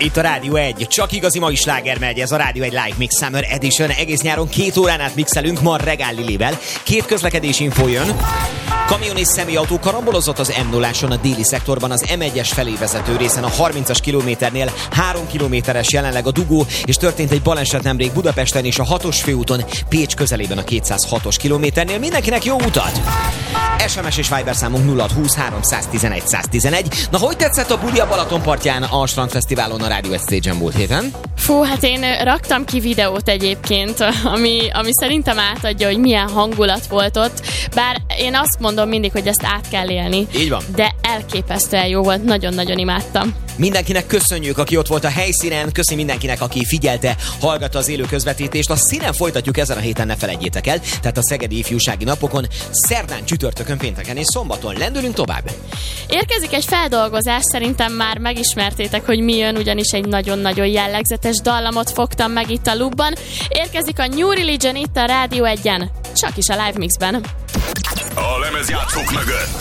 Itt a Rádió 1, csak igazi mai sláger megy, ez a Rádió 1 Live Mix Summer Edition. Egész nyáron 2 órán át mixelünk, ma Regál Lilivel. 2 közlekedési infó jön. Kamion és személyautó karambolozott az M0-áson a déli szektorban, az M1-es felé vezető részen a 30-as kilométernél 3 kilométeres jelenleg a dugó, és történt egy baleset nemrég Budapesten és a 6-os főúton Pécs közelében a 206-os kilométernél. Mindenkinek jó utat! SMS és Viber számunk 0620 311 111. Na, hogy tetszett a buli a Balatonpartján a Strandfesztiválon a Rádió 1 Stage-en múlt héten? Fú, hát én raktam ki videót egyébként, ami szerintem átadja, hogy milyen hangulat volt ott. Bár én azt mondom mindig, hogy ezt át kell élni. Így van. De elképesztően jó volt, nagyon-nagyon imádtam. Mindenkinek köszönjük, aki ott volt a helyszínen, köszi mindenkinek, aki figyelte, hallgatta az élő közvetítést. A színen folytatjuk ezen a héten, ne felejtjétek el, tehát a Szegedi Ifjúsági Napokon, szerdán, csütörtökön, pénteken és szombaton. Lendülünk tovább. Érkezik egy feldolgozás, szerintem már megismertétek, hogy mi jön, ugyanis egy nagyon-nagyon jellegzetes dallamot fogtam meg itt a Loopban. Érkezik a New Religion itt a Rádió 1-en, csak is a Live Mixben. A lemezjátszók mögött